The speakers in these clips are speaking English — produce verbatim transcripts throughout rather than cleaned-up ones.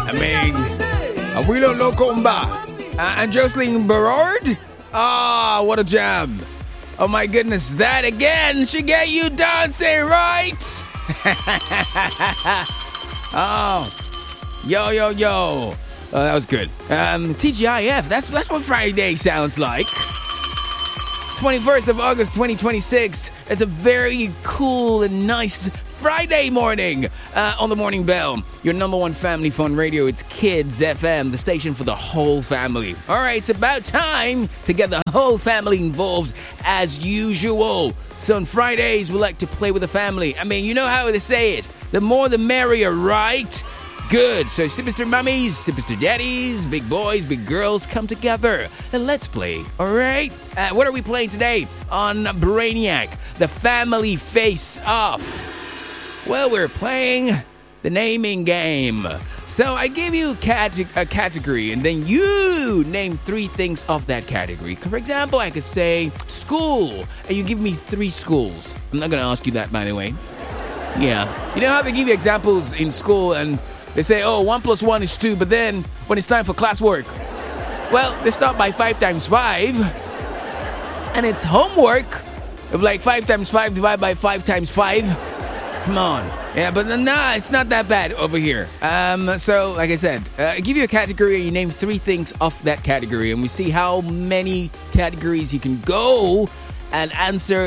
I mean, Awilo Lokomba uh, and Jocelyn Berard. Ah, oh, what a jam. Oh my goodness, that again should get you dancing, right? Oh, yo, yo, yo. Oh, that was good. Um, T G I F, that's, that's what Friday sounds like. twenty-first of August, twenty twenty-six. It's a very cool and nice Friday morning uh, on the Morning Bell. Your number one family fun radio. It's Kids F M, the station for the whole family. All right, it's about time to get the whole family involved as usual. So on Fridays, we like to play with the family. I mean, you know how they say it. The more the merrier, right? Good. So Sister Mummies, Sister Daddies, big boys, big girls, come together and let's play. All right? Uh, what are we playing today on Brainiac? The Family Face Off. Well, we're playing the naming game. So I give you a, cat- a category and then you name three things of that category. For example, I could say school and you give me three schools. I'm not going to ask you that, by the way. Yeah. You know how they give you examples in school and they say, oh, one plus one is two, but then when it's time for classwork, well, they start by five times five, and it's homework of like five times five divided by five times five. Come on. Yeah, but nah, it's not that bad over here. Um, so, like I said, uh, I give you a category and you name three things off that category, and we see how many categories you can go and answer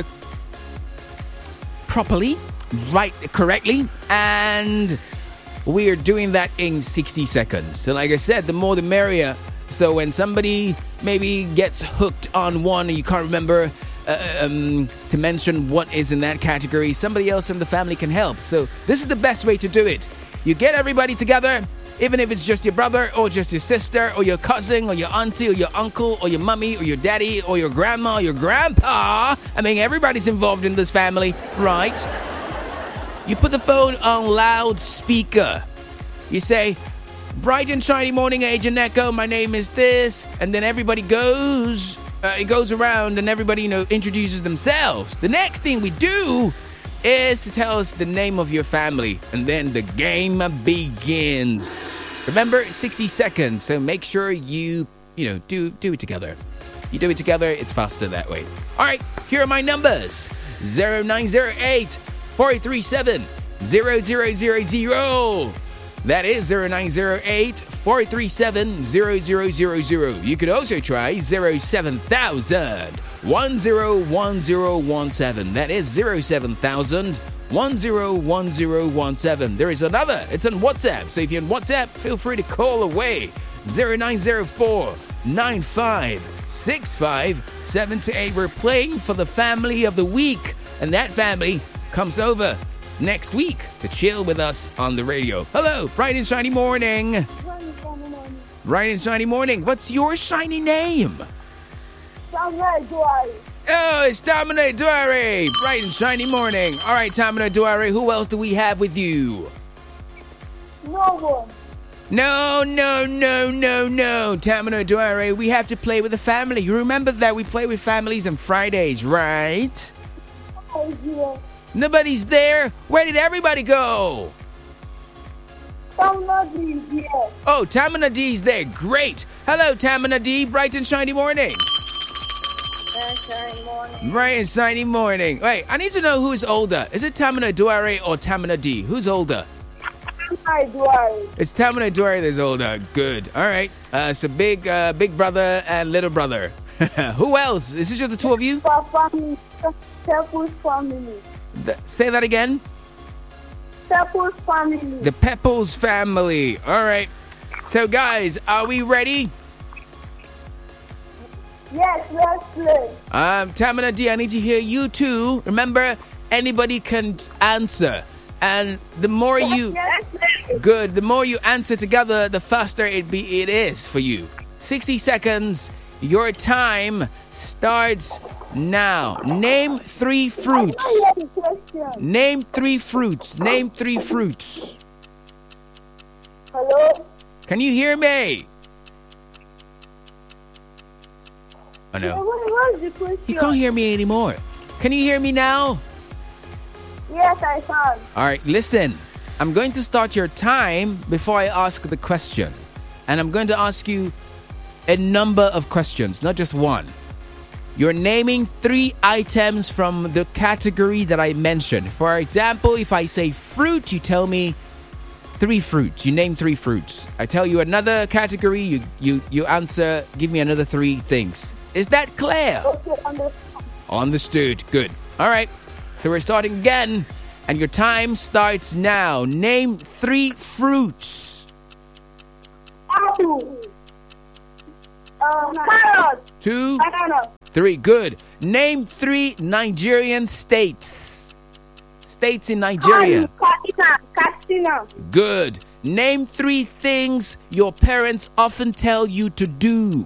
properly, right, correctly, and we are doing that in sixty seconds. So like I said, the more the merrier. So when somebody maybe gets hooked on one and you can't remember uh, um, to mention what is in that category, somebody else from the family can help. So this is the best way to do it. You get everybody together, even if it's just your brother or just your sister or your cousin or your auntie or your uncle or your mummy or your daddy or your grandma or your grandpa. I mean, everybody's involved in this family, right? You put the phone on loudspeaker. You say, bright and shiny morning, Agent Echo, my name is this. And then everybody goes, uh, it goes around and everybody, you know, introduces themselves. The next thing we do is to tell us the name of your family. And then the game begins. Remember, sixty seconds. So make sure you, you know, do, do it together. You do it together, it's faster that way. All right, here are my numbers. zero nine zero eight four three seven zero zero zero zero. That is zero nine zero eight four three seven zero zero zero zero. You could also try zero seven thousand one zero one zero one seven. That is zero seven thousand one zero one zero one seven. There is another. It's on WhatsApp. So if you're on WhatsApp, feel free to call away. zero nine zero four nine five six five seven two eight. We're playing for the family of the week. And that family comes over next week to chill with us on the radio. Hello, bright and shiny morning. Bright and shiny morning. What's your shiny name? Tamina Duare. Oh, it's Tamina Duare. Bright and shiny morning. All right, Tamina Duare, who else do we have with you? No one. No, no, no, no, no. Tamina Duare, we have to play with the family. You remember that we play with families on Fridays, right? Oh, yeah. Nobody's there? Where did everybody go? Tamina D is here. Oh, Tamina D's there. Great. Hello, Tamina D. Bright and shiny morning. And shiny morning. Bright and shiny morning. Wait, I need to know who's older. Is it Tamina Duare or Tamina D? Who's older? Tamina Duare. It's Tamina Duare that's older. Good. All right. Uh, so big, uh, big brother and little brother. Who else? Is it just the two of you? Family. Pepper's family. The, say that again. Pepper's family. The Pepples family. All right. So, guys, are we ready? Yes, let's play. Um, Tamina D, I need to hear you too. Remember, anybody can answer. And the more you... Yes, yes. Good. The more you answer together, the faster it be it is for you. sixty seconds. Your time starts now. Name three fruits. I don't hear the question. Name three fruits. Name three fruits. Hello? Can you hear me? Oh, Yeah, no. what was the question? You can't hear me anymore. Can you hear me now? Yes, I can. All right, listen. I'm going to start your time before I ask the question. And I'm going to ask you a number of questions, not just one. You're naming three items from the category that I mentioned. For example, if I say fruit, you tell me three fruits. You name three fruits. I tell you another category, you, you, you answer, give me another three things. Is that clear? Okay, understand. Understood. Good. All right. So we're starting again. And your time starts now. Name three fruits. Apple. Uh, carrot. Two, Banana. three. Good. Name three Nigerian states. States in Nigeria. Katsina. Katsina. Good. Name three things your parents often tell you to do.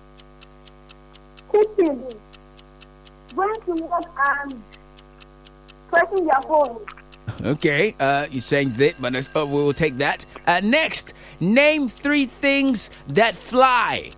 Cooking. Going to work and pressing your phone. Okay, uh, you're saying that, but uh, we will take that. Uh, next, name three things that fly.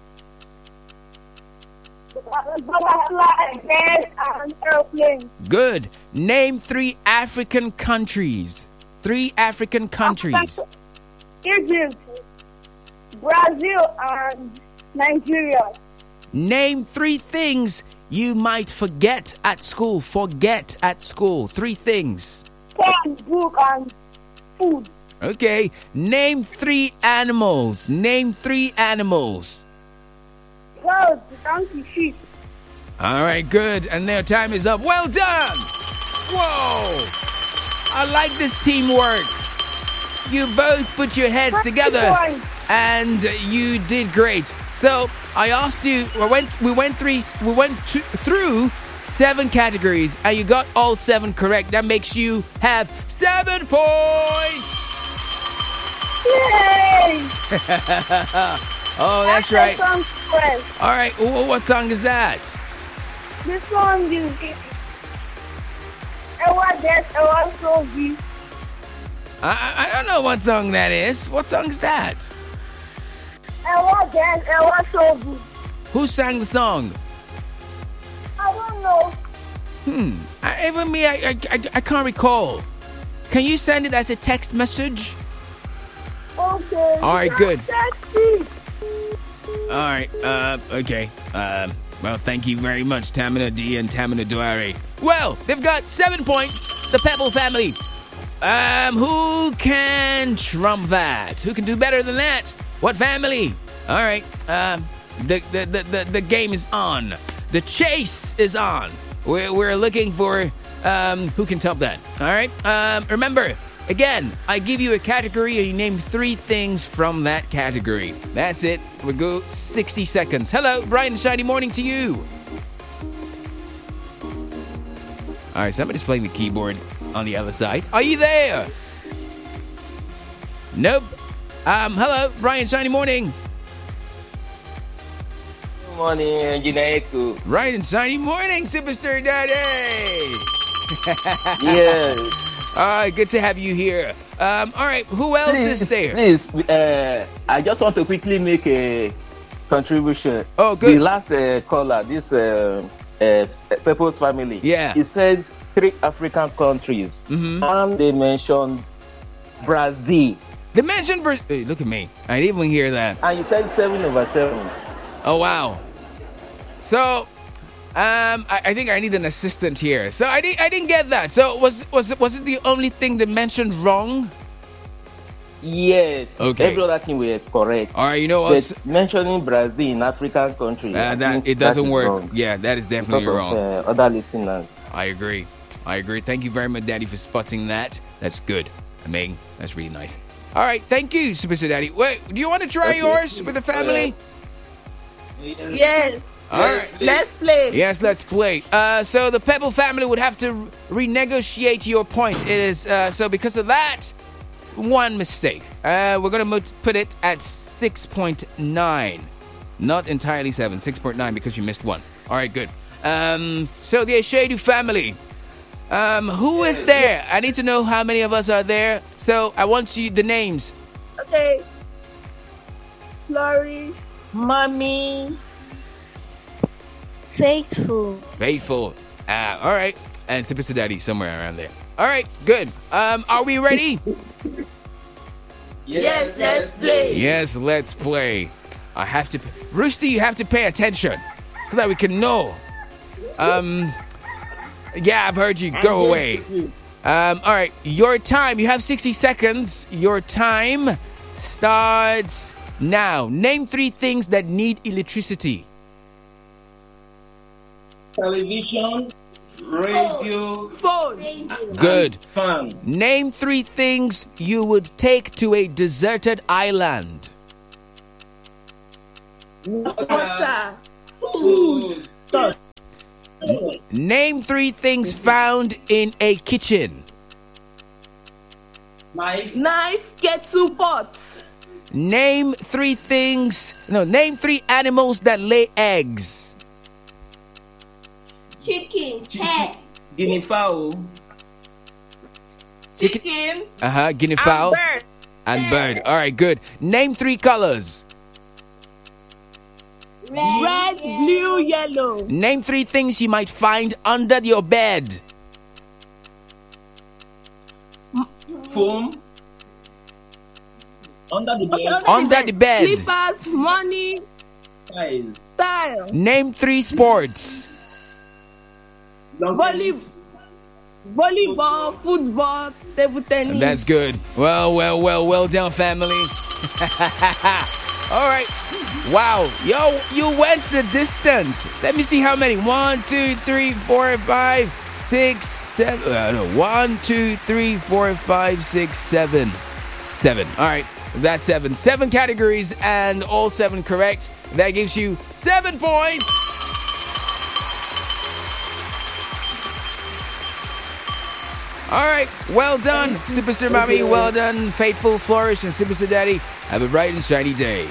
Butterfly, bird, and airplane. Good. Name three African countries. Three African countries. Egypt, Brazil, and Nigeria. Name three things you might forget at school. Forget at school. Three things. Pen, book, and food. Okay. Name three animals. Name three animals. Goat, donkey, sheep. All right, good. And their time is up. Well done. Whoa. I like this teamwork. You both put your heads together and you did great. So I asked you, we went, we went three, we went two, through seven categories and you got all seven correct. That makes you have seven points. Yay! Oh, that's the right. song first. All right. wh- What song is that? This song is Ewa Des, Ewa Sobi. I, I I don't know what song that is. What song is that? Ewa Des, Ewa Sobi. Who sang the song? I don't know. Hmm. I, even me, I, I, I, I can't recall. Can you send it as a text message? Okay. All right, good. Sexy. All right. Uh. Okay. Um. Well, thank you very much, Tamina D and Tamina Duare. Well, they've got seven points. The Pebble family. Um. Who can trump that? Who can do better than that? What family? All right. Um. The the the the, the game is on. The chase is on. We're we're looking for um who can top that. All right. Um. Remember. Again, I give you a category and you name three things from that category. That's it. We go sixty seconds. Hello, bright and shiny morning to you. All right, somebody's playing the keyboard on the other side. Are you there? Nope. Um, hello, bright and shiny morning. Good morning, Engineer Eku. Bright and shiny morning, Superstar Daddy. Yes. All right, good to have you here. Um, all right, who else is there? Please, uh, I just want to quickly make a contribution. Oh, good. The last uh, caller, this uh, uh, Purpose family, Yeah. he said three African countries, Mhm. and they mentioned Brazil, The mention. Bra- hey, look at me. I didn't even hear that. and you said seven over seven. Oh wow. So, um, I, I think I need an assistant here. So I didn't. I didn't get that. So was was it was it the only thing they mentioned wrong? Yes. Okay. Every other thing were correct. All right. You know what? But mentioning Brazil in African country, I Uh, that think it doesn't that is work. wrong Yeah, that is definitely because wrong. of uh, other listeners. I agree. I agree. Thank you very much, Daddy, for spotting that. That's good. I mean, that's really nice. All right. Thank you, Superstar Daddy. Wait, do you want to try Okay. yours with the family? Yes. All right. Let's play. Yes, let's play. Uh, so the Pebble family would have to renegotiate your point. It is uh, so because of that, one mistake. Uh, we're gonna mo- put it at six point nine, not entirely seven. Six point nine because you missed one. All right, good. Um, so the Ashadu family. Um, who is there? I need to know how many of us are there. So I want you the names. Okay. Flourish. Mommy. Faithful. Faithful. Uh, all right, and Superstar Daddy somewhere around there. All right, good. Um, are we ready? Yes, let's play. Yes, let's play. I have to... Rooster, you have to pay attention so that we can know. Um, yeah, I've heard you. Go away. Um, all right, your time. You have sixty seconds. Your time starts now. Name three things that need electricity. Television, radio, Phone. Good. fan. Name three things you would take to a deserted island. Water. Food. Touch. Name three things found in a kitchen. Knife. Knife. Kettle pot. Name three things. No, name three animals that lay eggs. Chicken, head, Guinea fowl. Chicken. Uh huh. Guinea And fowl bird. and bird. All right, good. Name three colors. Red, blue, yellow. Name three things you might find under your bed. Foam. Under the Okay, bed. Under the bed. Slippers, money, Tile. style. Name three sports. Long Volley, tennis. volleyball, football, table tennis. That's good. Well, well, well, well done, family. All right. Wow. Yo, you went the distance. Let me see how many. One, two, three, four, five, six, seven. Uh, no. One, two, three, four, five, six, seven. Seven. All right. That's seven. Seven categories and all seven correct. That gives you seven points. All right, well done, Superstar Mommy. Well done, Faithful, Flourish, and Superstar Daddy. Have a bright and shiny day.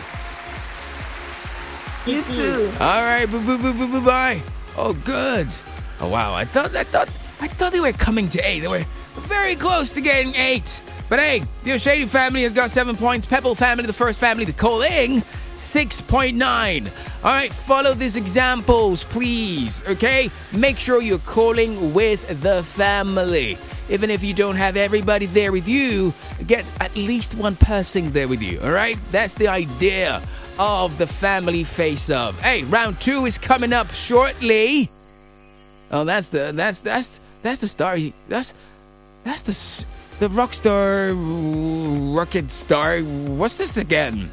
You too. All right, boo boo boo boo boo bye. Oh, good. Oh wow, I thought I thought I thought they were coming to eight. They were very close to getting eight. But hey, the Shady family has got seven points. Pebble family, the first family to call in, six point nine. All right, follow these examples, please. Okay, make sure you're calling with the family. Even if you don't have everybody there with you, get at least one person there with you, all right? That's the idea of the family face-up. Hey, round two is coming up shortly. Oh, that's the that's that's that's the star. That's that's the the rock star rocket star. What's this again?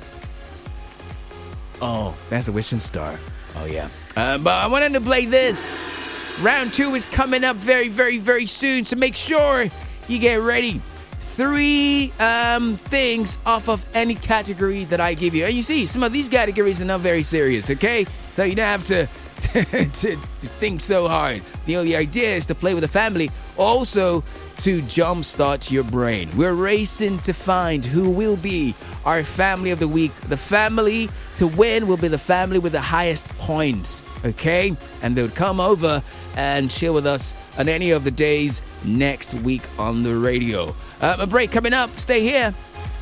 Oh, that's a wishing star. Oh yeah. Uh, but I wanted to play this. Round two is coming up very, very, very soon, so make sure you get ready. Three um, things off of any category that I give you. And you see, some of these categories are not very serious, okay? So you don't have to, to, to think so hard. The only idea is to play with the family, also to jumpstart your brain. We're racing to find who will be our family of the week. The family to win will be the family with the highest points. Okay, and they would come over and chill with us on any of the days next week on the radio. Uh, a break coming up. Stay here.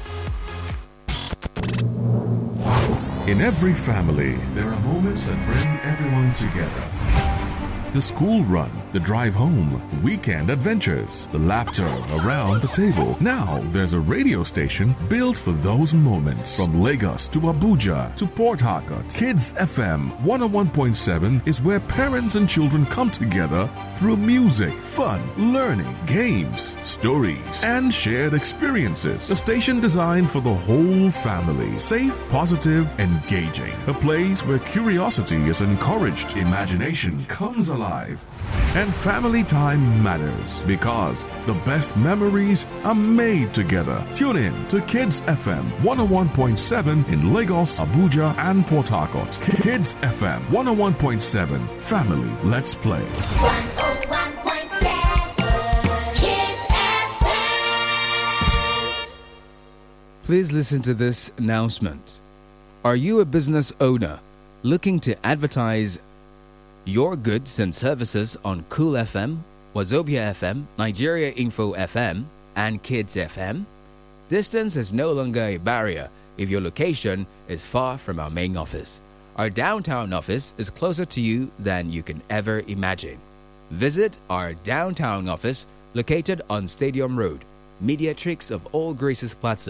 In every family, there are moments that bring everyone together. The school run, the drive home, weekend adventures, the laughter around the table. Now there's a radio station built for those moments. From Lagos to Abuja to Port Harcourt, Kids F M one oh one point seven is where parents and children come together through music, fun, learning, games, stories, and shared experiences. A station designed for the whole family. Safe, positive, engaging. A place where curiosity is encouraged, imagination comes alive. And family time matters because the best memories are made together. Tune in to Kids F M one oh one point seven in Lagos, Abuja, and Port Harcourt. Kids F M one oh one point seven. Family, let's play. one oh one point seven Kids F M. Please listen to this announcement. Are you a business owner looking to advertise your goods and services on Cool F M, Wazobia F M, Nigeria Info F M, and Kids F M? Distance is no longer a barrier if your location is far from our main office. Our downtown office is closer to you than you can ever imagine. Visit our downtown office located on Stadium Road, Mediatrix of All Graces Plaza,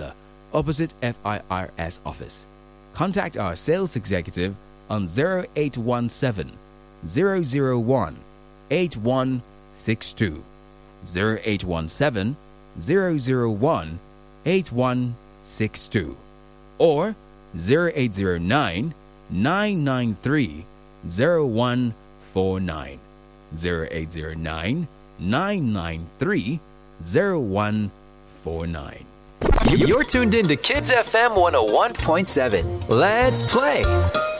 opposite F I R S office. Contact our sales executive on zero eight one seven, zero zero one, eight one six two, zero eight one seven, zero zero one, eight one six two, or zero eight zero nine, nine nine three, zero one four nine, zero eight zero nine, nine nine three, zero one four nine. You're tuned in to Kids F M one oh one point seven. Let's play.